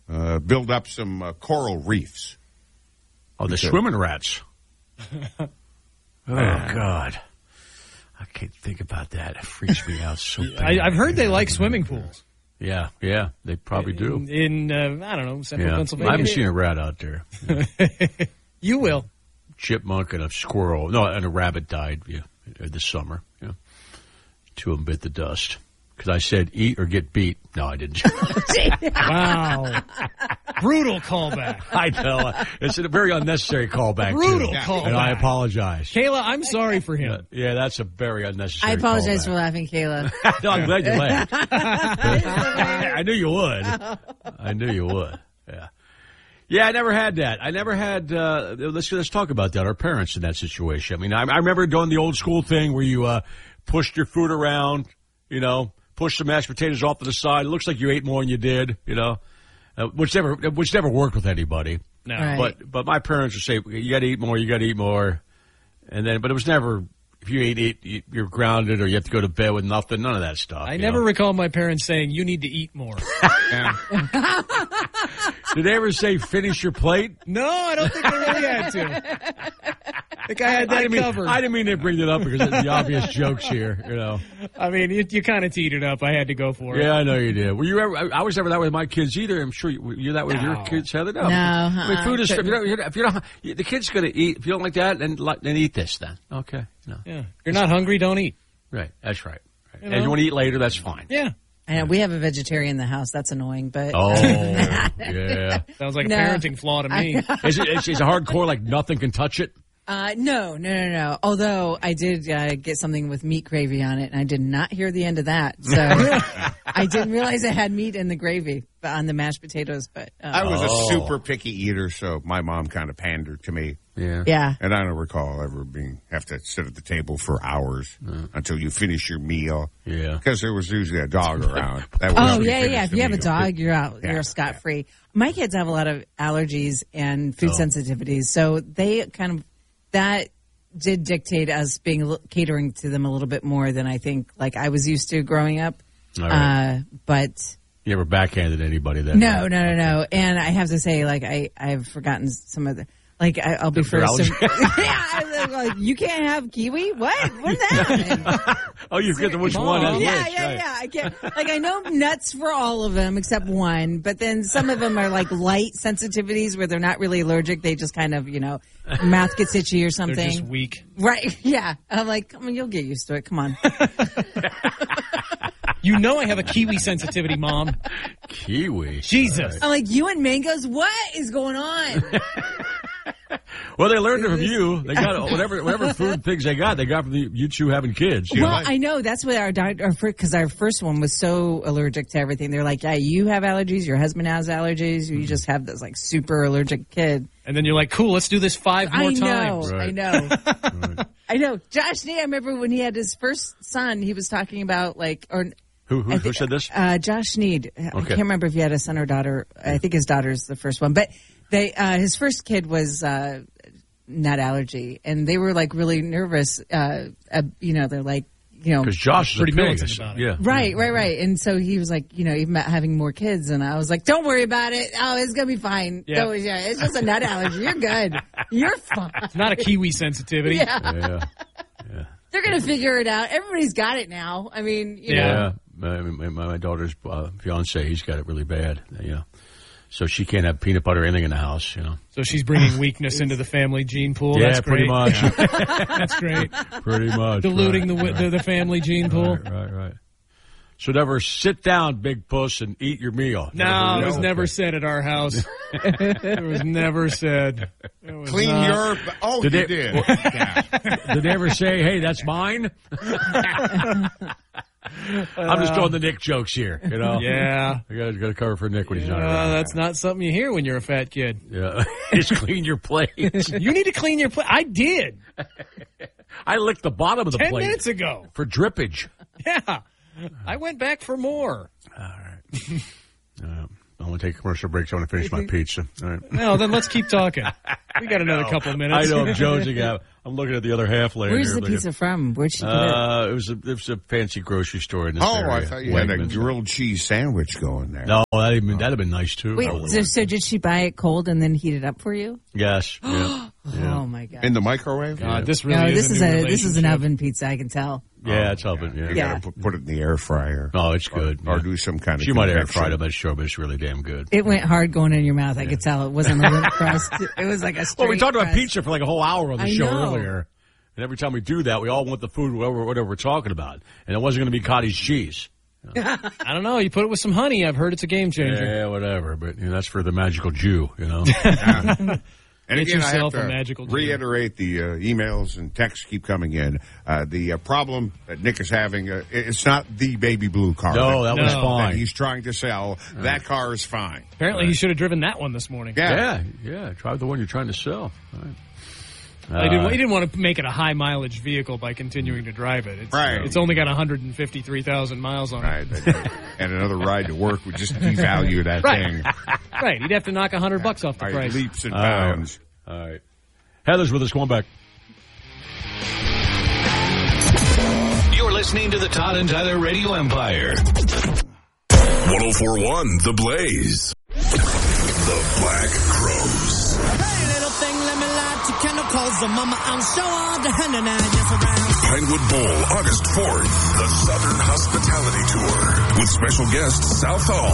build up some coral reefs. Oh, the swimming rats. Oh, God. I can't think about that. It freaks me out so bad. I've heard they like swimming pools. Yeah, they probably do. In I don't know, central Pennsylvania. I haven't seen a rat out there. You will. Chipmunk and a squirrel. No, and a rabbit died this summer. Yeah. Two of them bit the dust. Because I said eat or get beat. No, I didn't. Wow. Brutal callback. I know. It's a very unnecessary callback. Brutal too. callback. And I apologize. Kayla, I'm sorry for him. Yeah, that's a very unnecessary I apologize callback. for laughing, Kayla. No, I'm glad you laughed. I knew you would. I knew you would. Yeah. Yeah, I never had that. I never had, let's talk about that, our parents in that situation. I mean, I remember doing the old school thing where you pushed your food around, pushed some mashed potatoes off to the side. It looks like you ate more than you did, which never worked with anybody. No. Right. But my parents would say, you got to eat more. But it was never, if you eat, you're grounded or you have to go to bed with nothing, none of that stuff. I never recall my parents saying, you need to eat more. Did they ever say, finish your plate? No, I don't think I really had to. I think I had that covered. I didn't mean to bring it up because of the obvious jokes here, I mean, you kind of teed it up. I had to go for it. Yeah, I know you did. Were you ever? I was never that way with my kids either. I'm sure you're that way with your kids, Heather. No. I mean, food is. If you don't, the kid's going to eat. If you don't like that, then eat this. Then okay. No. Yeah. You're not hungry, don't eat. Right. That's right. And you want to eat later, that's fine. Yeah. I know, we have a vegetarian in the house. That's annoying, but yeah. Sounds like a parenting flaw to me. Is it hardcore? Like nothing can touch it? No. Although I did get something with meat gravy on it, and I did not hear the end of that. So I didn't realize it had meat in the gravy on the mashed potatoes. But I was a super picky eater, so my mom kind of pandered to me. Yeah. And I don't recall ever have to sit at the table for hours until you finish your meal. Yeah. Because there was usually a dog around. If you have a dog, you're out. You're scot-free. My kids have a lot of allergies and food sensitivities, so they that did dictate us catering to them a little bit more than I think like I was used to growing up. All right. But you never backhanded anybody then? No. And I have to say, like I've forgotten some of the. Like I'll be first. Yeah, like you can't have kiwi. What? What's that? Oh, you forget which one? Yeah. I can't. Like I know nuts for all of them except one, but then some of them are like light sensitivities where they're not really allergic. They just kind of mouth gets itchy or something. They're just weak. Right? Yeah. I'm like, come on, you'll get used to it. Come on. I have a kiwi sensitivity, Mom. Kiwi? Jesus. I'm like, you and mangoes? What is going on? Well, they learned it from you. They got whatever food things they got from you two having kids. Well, I know. That's what because our first one was so allergic to everything. They're like, yeah, you have allergies. Your husband has allergies. You just have this like super allergic kid. And then you're like, cool, let's do this 5 more times. Right. I know. Right. I know. Josh Nee, I remember when he had his first son, he was talking about Who said this? Josh Need. Okay. I can't remember if he had a son or daughter. I think his daughter's the first one. But his first kid was nut allergy, and they were like really nervous. They're like, because Josh is pretty militant about it. Yeah. Right. And so he was like, even having more kids, and I was like, don't worry about it. Oh, it's gonna be fine. Yeah. It's just a nut allergy. You're good. You're fine. It's not a kiwi sensitivity. Yeah. They're gonna figure it out. Everybody's got it now. I mean, Yeah. My daughter's fiance, he's got it really bad. So she can't have peanut butter or anything in the house. So she's bringing weakness into the family gene pool. Yeah, That's pretty great. much. That's great. Pretty much. Diluting the family gene pool. Right. So never sit down, big puss, and eat your meal. No, it was never said at our house. It was never said. Clean your... Oh, you did. Did they ever say, hey, that's mine? I'm just doing the Nick jokes here, Yeah. I got to cover for Nick when he's not around. That's not something you hear when you're a fat kid. Yeah. Just clean your plate. You need to clean your plate. I did. I licked the bottom of the 10 plate. 10 minutes ago. For drippage. Yeah. I went back for more. All right. I want to take a commercial break, so I want to finish my pizza. All right. No, then let's keep talking. We got another couple of minutes. I know I'm jonesing out. I'm looking at the other half layer. Where's the pizza from? Where'd she get it? It was a fancy grocery store in this area. I thought you had a grilled cheese sandwich going there. No, that'd have been nice too. Wait, so did she buy it cold and then heat it up for you? Yes. Yeah. Oh my God! In the microwave? This really this is an oven pizza. I can tell. Yeah, it's oven. Yeah. You gotta put it in the air fryer. Oh, it's good. Or do some kind of. She might air fry it, but sure, but it's really damn good. It went hard going in your mouth. I could tell it wasn't a limp crust. It was like a straight Well, we talked about crust. pizza for like a whole hour on the show earlier, and every time we do that, we all want the food, whatever we're talking about, and it wasn't going to be cottage cheese. I don't know. You put it with some honey. I've heard it's a game changer. Yeah, whatever. But that's for the magical Jew, And Get again, I have yourself a to magical reiterate the emails and texts keep coming in. The problem that Nick is having, it's not the baby blue car. No, that was that fine. he's trying to sell. That car is fine. Apparently, he should have driven that one this morning. Yeah. Yeah. Try the one you're trying to sell. All right. He didn't want to make it a high mileage vehicle by continuing to drive it. It's only got 153,000 miles on it. Right. And another ride to work would just devalue that thing. Right. He'd have to knock $100 off the price. Leaps and bounds. All right. Heather's with us. Come on back. You're listening to the Todd and Tyler Radio Empire. 104.1 The Blaze. The Black Crows. Hey, little thing, let me light your candle, cause the mama, I'm sure all the henna now, yes, around. Pinewood Bowl, August 4th. The Southern Hospitality Tour. With special guest, South Hall.